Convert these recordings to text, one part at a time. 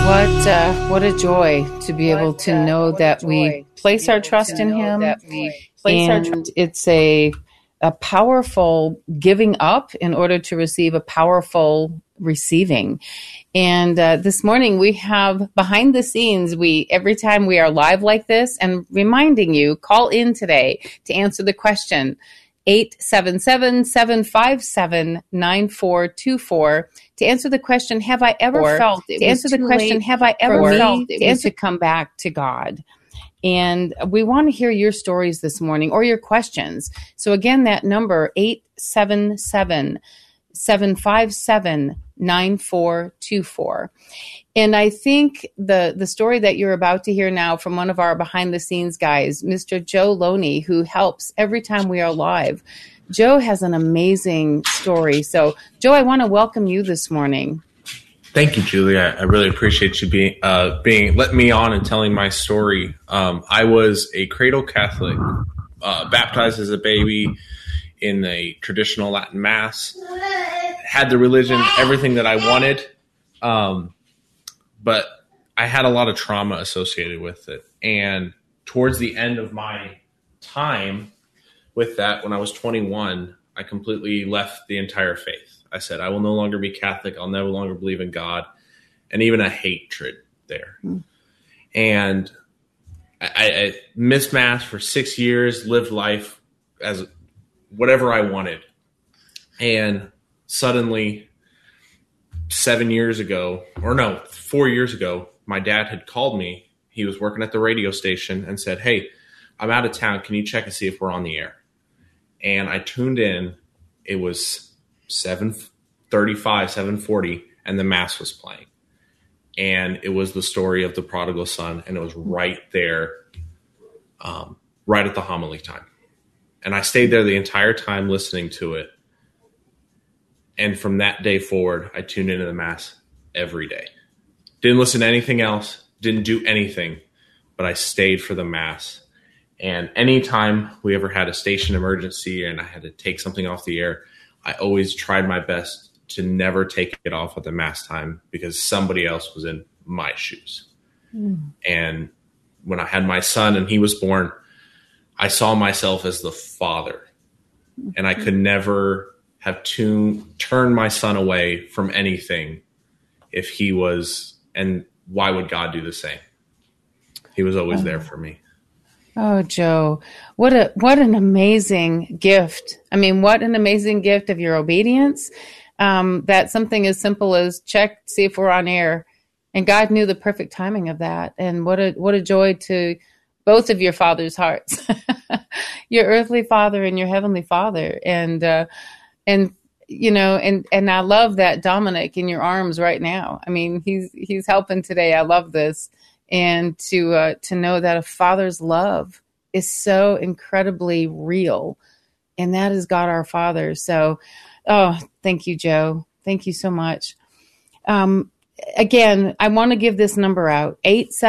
What a joy to be able to know that we place our trust in Him, and it's a powerful giving up in order to receive a powerful receiving. And this morning we have behind the scenes, every time we are live like this, and reminding you, call in today to answer the question, 877-757-9424. To answer the question, have I ever felt it to come back to God? And we want to hear your stories this morning or your questions. So again, that number, 877-757-9424. And I think the story that you're about to hear now from one of our behind the scenes guys, Mr. Joe Loney, who helps every time we are live. Joe has an amazing story. So Joe, I want to welcome you this morning. Thank you, Julie. I really appreciate you being letting me on and telling my story. I was a cradle Catholic, baptized as a baby in a traditional Latin Mass, had the religion, everything that I wanted. But I had a lot of trauma associated with it. And towards the end of my time with that, when I was 21, I completely left the entire faith. I said, I will no longer be Catholic. I'll no longer believe in God. And even a hatred there. And I missed Mass for 6 years, lived life as whatever I wanted. And suddenly, 4 years ago, my dad had called me. He was working at the radio station and said, hey, I'm out of town. Can you check and see if we're on the air? And I tuned in. It was 7:35, 7:40, and the Mass was playing. And it was the story of the prodigal son, and it was right there, right at the homily time. And I stayed there the entire time listening to it. And from that day forward, I tuned into the Mass every day. Didn't listen to anything else, didn't do anything, but I stayed for the Mass. And anytime we ever had a station emergency and I had to take something off the air, I always tried my best to never take it off at the Mass time because somebody else was in my shoes. And when I had my son and he was born, I saw myself as the father. And I could never have turned my son away from anything if he was, and why would God do the same? He was always there for me. Oh, Joe, what an amazing gift. I mean, what an amazing gift of your obedience. That something as simple as check, see if we're on air. And God knew the perfect timing of that. And what a joy to both of your father's hearts, your earthly father and your heavenly father. And you know, and I love that Dominic in your arms right now. I mean, he's helping today. I love this. And to know that a father's love is so incredibly real, and that is God our Father. So, thank you, Joe. Thank you so much. Again, I want to give this number out,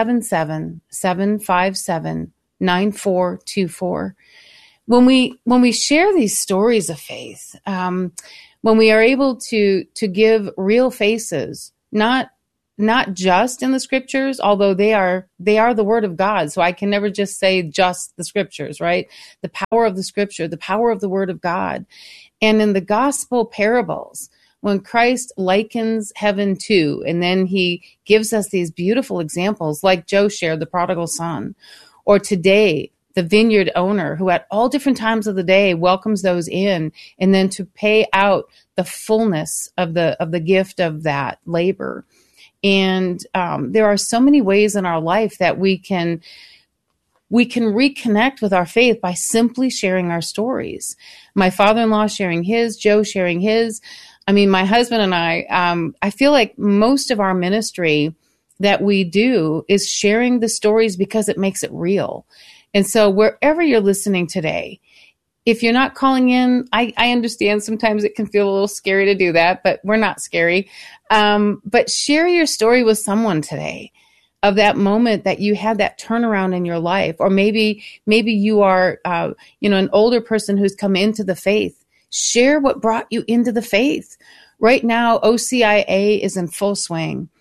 877-757-9424. When we share these stories of faith, when we are able to give real faces, not just in the scriptures, although they are the word of God. So I can never just say just the scriptures, right? The power of the scripture, the power of the word of God. And in the gospel parables, when Christ likens heaven to, and then he gives us these beautiful examples like Joe shared, the prodigal son, or today, the vineyard owner who at all different times of the day welcomes those in, and then to pay out the fullness of the gift of that labor. And there are so many ways in our life that we can reconnect with our faith by simply sharing our stories. My father-in-law sharing his, Joe sharing his. I mean, my husband and I feel like most of our ministry that we do is sharing the stories because it makes it real. And so wherever you're listening today, if you're not calling in, I understand sometimes it can feel a little scary to do that, but we're not scary. But share your story with someone today of that moment that you had that turnaround in your life. Or maybe you are, an older person who's come into the faith. Share what brought you into the faith. Right now, OCIA is in full swing.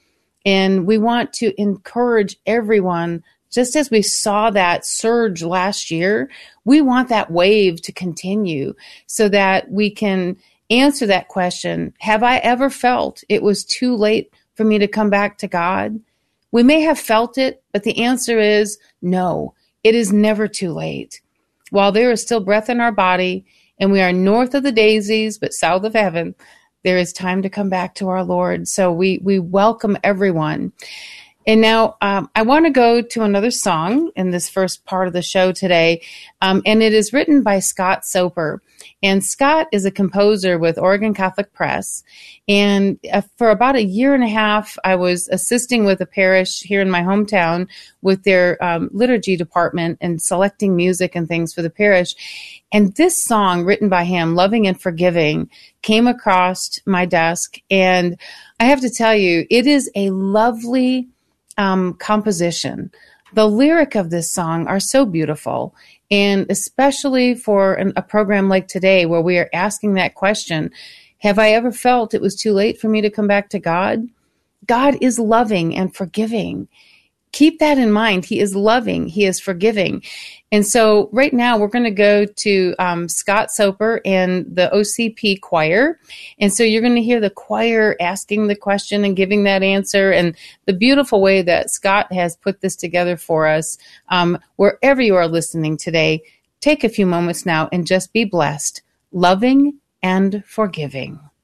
And we want to encourage everyone, just as we saw that surge last year, we want that wave to continue so that we can answer that question. Have I ever felt it was too late for me to come back to God? We may have felt it, but the answer is no, it is never too late. While there is still breath in our body and we are north of the daisies, but south of heaven, there is time to come back to our Lord. So we welcome everyone. And now I want to go to another song in this first part of the show today, and it is written by Scott Soper. And Scott is a composer with Oregon Catholic Press. And for about a year and a half, I was assisting with a parish here in my hometown with their liturgy department and selecting music and things for the parish. And this song written by him, Loving and Forgiving, came across my desk. And I have to tell you, it is a lovely composition. The lyric of this song are so beautiful, and especially for a program like today where we are asking that question, have I ever felt it was too late for me to come back to God? God is loving and forgiving. Keep that in mind. He is loving. He is forgiving. And so right now we're going to go to Scott Soper and the OCP choir. And so you're going to hear the choir asking the question and giving that answer, and the beautiful way that Scott has put this together for us. Wherever you are listening today, take a few moments now and just be blessed, loving and forgiving.